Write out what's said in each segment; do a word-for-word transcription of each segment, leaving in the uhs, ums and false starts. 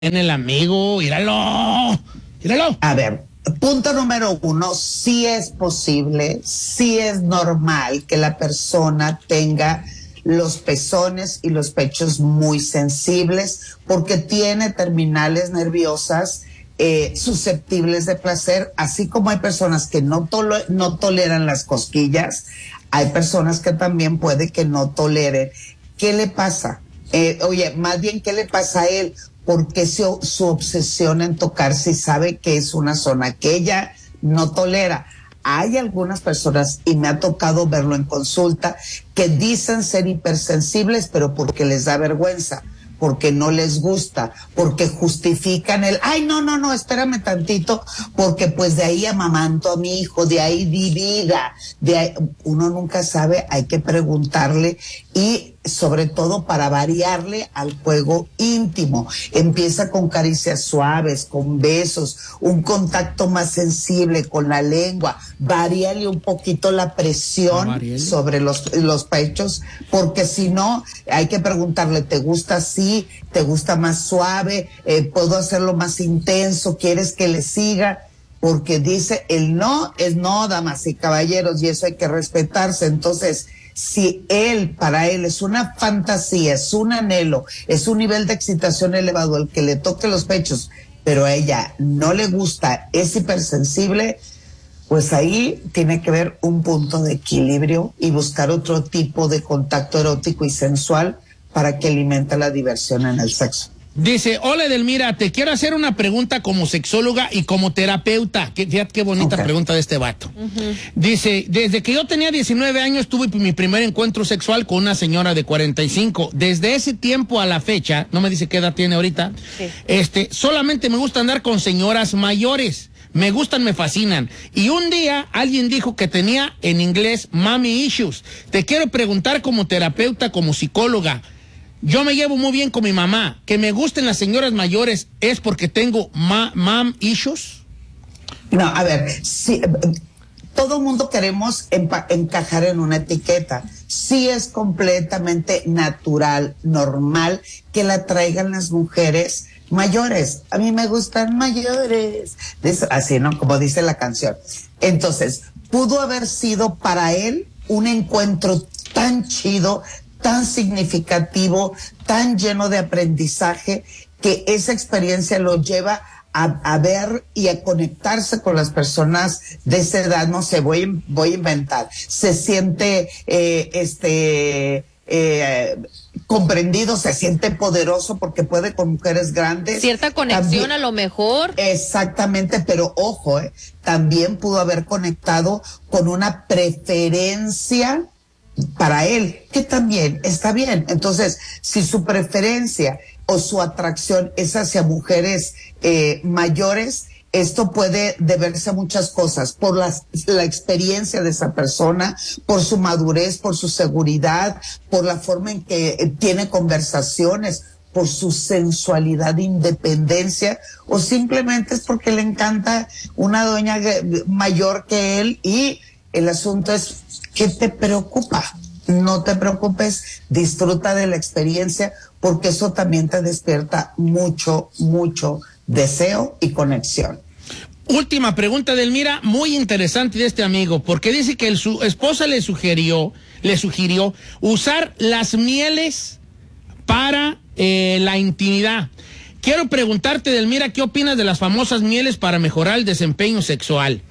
en el amigo, míralo, míralo. A ver, punto número uno, sí es posible, sí es normal que la persona tenga los pezones y los pechos muy sensibles porque tiene terminales nerviosas eh, susceptibles de placer, así como hay personas que no, tolo- no toleran las cosquillas, hay personas que también puede que no toleren. ¿Qué le pasa? Eh, oye, más bien, ¿qué le pasa a él? Porque su, su obsesión en tocar si sabe que es una zona que ella no tolera. Hay algunas personas, y me ha tocado verlo en consulta, que dicen ser hipersensibles, pero porque les da vergüenza, porque no les gusta, porque justifican el, ay, no, no, no, espérame tantito, porque pues de ahí amamanto a mi hijo, de ahí di vida, de ahí, uno nunca sabe, hay que preguntarle y sobre todo para variarle al juego íntimo. Empieza con caricias suaves, con besos, un contacto más sensible con la lengua, varíale un poquito la presión sobre los, los pechos, porque si no, hay que preguntarle, ¿te gusta así? ¿Te gusta más suave? Eh, ¿Puedo hacerlo más intenso? ¿Quieres que le siga? Porque dice, el no es no, damas y caballeros, y eso hay que respetarse. Entonces, si él, para él, es una fantasía, es un anhelo, es un nivel de excitación elevado el que le toque los pechos, pero a ella no le gusta, es hipersensible, pues ahí tiene que haber un punto de equilibrio y buscar otro tipo de contacto erótico y sensual para que alimente la diversión en el sexo. Dice, hola Edelmira, te quiero hacer una pregunta como sexóloga y como terapeuta. Que, fíjate qué bonita okay. pregunta de este vato. Uh-huh. Dice, desde que yo tenía diecinueve años tuve mi primer encuentro sexual con una señora de cuarenta y cinco. Desde ese tiempo a la fecha, no me dice qué edad tiene ahorita, sí. este, solamente me gusta andar con señoras mayores. Me gustan, me fascinan. Y un día alguien dijo que tenía en inglés mommy issues. Te quiero preguntar como terapeuta, como psicóloga. Yo me llevo muy bien con mi mamá. Que me gusten las señoras mayores es porque tengo ma mom issues. No, a ver, sí, todo mundo queremos encajar en una etiqueta. Sí es completamente natural, normal que la traigan las mujeres mayores. A mí me gustan mayores. Así, ¿no? Como dice la canción. Entonces, pudo haber sido para él un encuentro tan chido, tan significativo, tan lleno de aprendizaje, que esa experiencia lo lleva a, a ver y a conectarse con las personas de esa edad. No sé, voy, voy a inventar. Se siente eh, este eh, comprendido, se siente poderoso porque puede con mujeres grandes. Cierta conexión también, a lo mejor. Exactamente, pero ojo, eh, también pudo haber conectado con una preferencia para él, que también está bien. Entonces, si su preferencia o su atracción es hacia mujeres eh, mayores, esto puede deberse a muchas cosas, por las, la experiencia de esa persona, por su madurez, por su seguridad, por la forma en que eh, tiene conversaciones, por su sensualidad, independencia, o simplemente es porque le encanta una doña mayor que él. Y el asunto es, ¿qué te preocupa? No te preocupes, disfruta de la experiencia, porque eso también te despierta mucho, mucho deseo y conexión. Última pregunta, Edelmira, muy interesante de este amigo, porque dice que el, su esposa le sugirió, le sugirió usar las mieles para eh, la intimidad. Quiero preguntarte, Edelmira, ¿qué opinas de las famosas mieles para mejorar el desempeño sexual?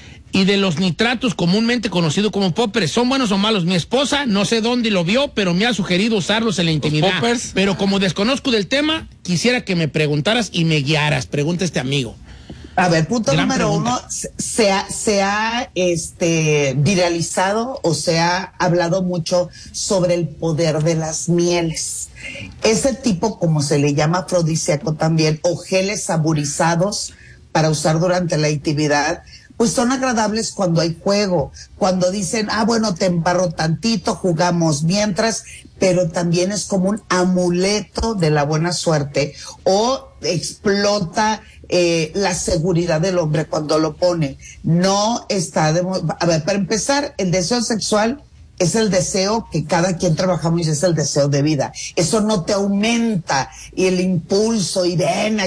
Y de los nitratos comúnmente conocidos como poppers, ¿son buenos o malos? Mi esposa, no sé dónde lo vio, pero me ha sugerido usarlos en la intimidad. Pero como desconozco del tema, quisiera que me preguntaras y me guiaras. Pregunta este amigo. A ver, punto Gran número pregunta. uno, se ha, se ha este, viralizado o se ha hablado mucho sobre el poder de las mieles. Ese tipo, como se le llama afrodisíaco también, o geles saborizados para usar durante la intimidad, pues son agradables cuando hay juego, cuando dicen, ah, bueno, te embarro tantito, jugamos mientras, pero también es como un amuleto de la buena suerte, o explota eh, la seguridad del hombre cuando lo pone. No está de... A ver, para empezar, el deseo sexual es el deseo que cada quien trabajamos y es el deseo de vida. Eso no te aumenta y el impulso y ven